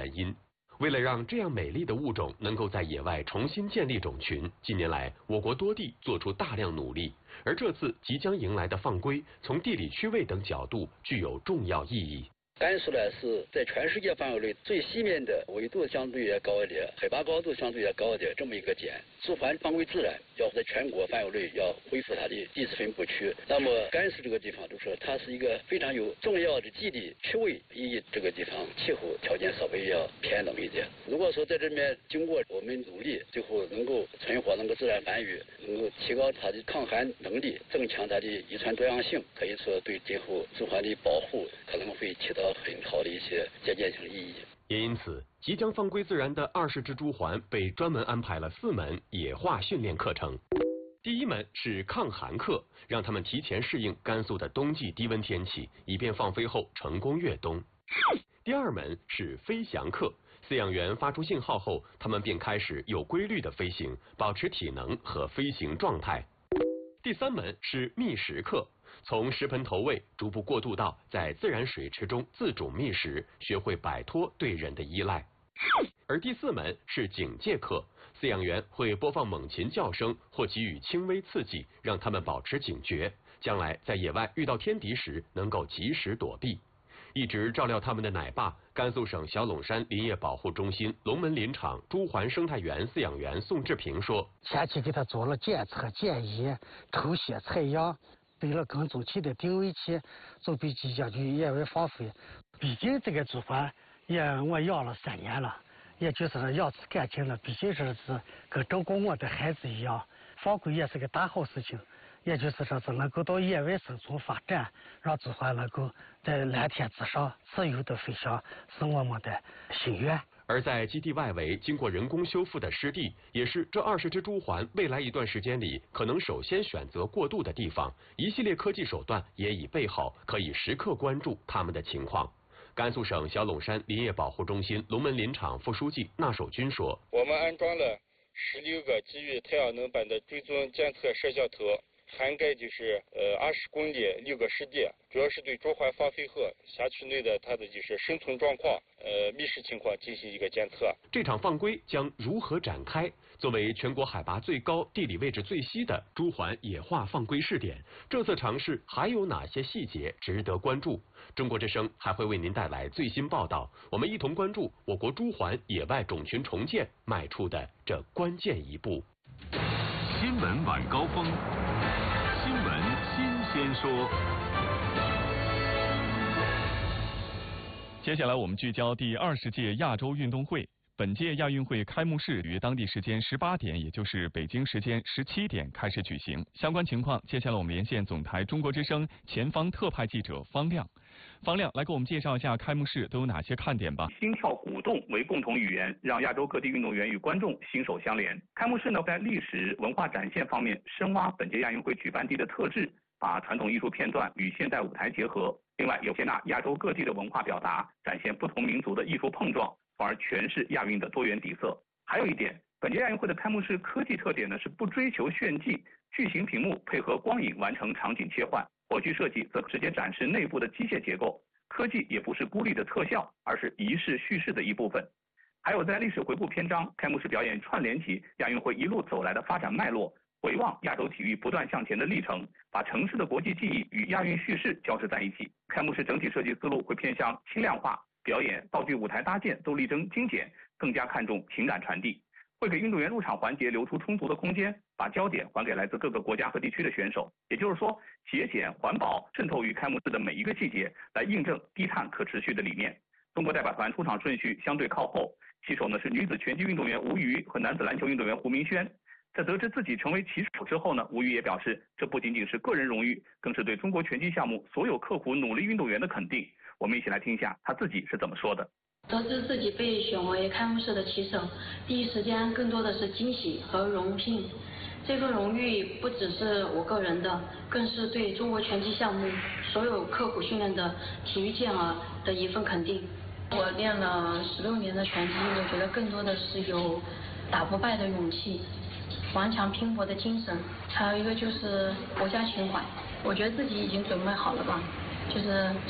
原因。为了让这样美丽的物种能够在野外重新建立种群，近年来我国多地做出大量努力，而这次即将迎来的放归，从地理区位等角度具有重要意义。 甘肃呢是在全世界范围内最西面的，纬度相对也高一点，海拔高度相对也高一点，这么一个点。朱鹮放归自然，要在全国范围内要恢复它的地质分布区。那么甘肃这个地方，就说它是一个非常有重要的地理区位意义，这个地方气候条件稍微要偏冷一点。如果说在这边经过我们努力，最后能够存活，能够自然繁育，能够提高它的抗寒能力，增强它的遗传多样性，可以说对今后朱鹮的保护可能会起到很好的一些借鉴性意义。 也因此，即将放归自然的20只朱鹮被专门安排了4门野化训练课程。第一门是抗寒课，让他们提前适应甘肃的冬季低温天气，以便放飞后成功越冬。第二门是飞翔课，饲养员发出信号后，他们便开始有规律的飞行，保持体能和飞行状态。第3门是觅食课，从食盆投喂逐步过渡到在自然水池中自主觅食，学会摆脱对人的依赖。而第4门是警戒课，饲养员会播放猛禽叫声或给予轻微刺激，让他们保持警觉，将来在野外遇到天敌时能够及时躲避。一直照料他们的奶爸，甘肃省小陇山林业保护中心龙门林场朱鹮生态园饲养员宋志平说： 前期给他做了检测、检疫、抽血、采样，对了跟踪器的定位器，就被即将去野外放飞。毕竟这个朱鹮我养了3年了，也就是说养出感情了，毕竟是跟照顾我的孩子一样，放归也是个大好事情。也就是说是能够到野外生存发展，让朱鹮能够在蓝天之上自由的飞翔，是我们的心愿。 而在基地外围经过人工修复的湿地，也是这20只朱鹮未来一段时间里可能首先选择过渡的地方。一系列科技手段也已备好，可以时刻关注它们的情况。甘肃省小陇山林业保护中心龙门林场副书记纳守军说： 我们安装了16个基于太阳能板的追踪监测摄像头，涵盖就是20公里6个湿地，主要是对朱鹮放飞后辖区内的它的就是生存状况、觅食情况进行一个监测。 这场放归将如何展开？作为全国海拔最高、地理位置最西的朱鹮野化放归试点，这次尝试还有哪些细节值得关注？中国之声还会为您带来最新报道，我们一同关注我国朱鹮野外种群重建迈出的这关键一步。 新闻晚高峰，新闻新鲜说。 接下来我们聚焦第20届亚洲运动会。本届亚运会开幕式于当地时间18点，也就是北京时间17点开始举行。相关情况，接下来我们连线总台中国之声前方特派记者方亮。方亮来给我们介绍一下开幕式都有哪些看点吧。 心跳鼓动为共同语言，让亚洲各地运动员与观众心手相连。开幕式呢，在历史文化展现方面深挖本届亚运会举办地的特质，把传统艺术片段与现代舞台结合。另外，有接纳亚洲各地的文化表达，展现不同民族的艺术碰撞，从而诠释亚运的多元底色。还有一点，本届亚运会的开幕式科技特点呢是不追求炫技，巨型屏幕配合光影完成场景切换，火炬设计则直接展示内部的机械结构。科技也不是孤立的特效，而是仪式叙事的一部分。还有在历史回顾篇章，开幕式表演串联起亚运会一路走来的发展脉络，回望亚洲体育不断向前的历程，把城市的国际记忆与亚运叙事交织在一起。开幕式整体设计思路会偏向轻量化，表演、道具、舞台搭建都力争精简，更加看重情感传递，会给运动员入场环节留出充足的空间，把焦点还给来自各个国家和地区的选手。也就是说，节俭环保渗透于开幕式的每一个细节，来印证低碳可持续的理念。中国代表团出场顺序相对靠后，旗手呢是女子拳击运动员吴瑜和男子篮球运动员胡明轩。在得知自己成为旗手之后呢，吴瑜也表示，这不仅仅是个人荣誉，更是对中国拳击项目所有刻苦努力运动员的肯定。我们一起来听一下他自己是怎么说的。 得知自己被选为开幕式的旗手，第一时间更多的是惊喜和荣幸。这份荣誉不只是我个人的，更是对中国拳击项目所有刻苦训练的体育健儿的一份肯定。我练了16年的拳击，我觉得更多的是有打不败的勇气，顽强拼搏的精神，还有一个就是国家情怀。我觉得自己已经准备好了吧，就是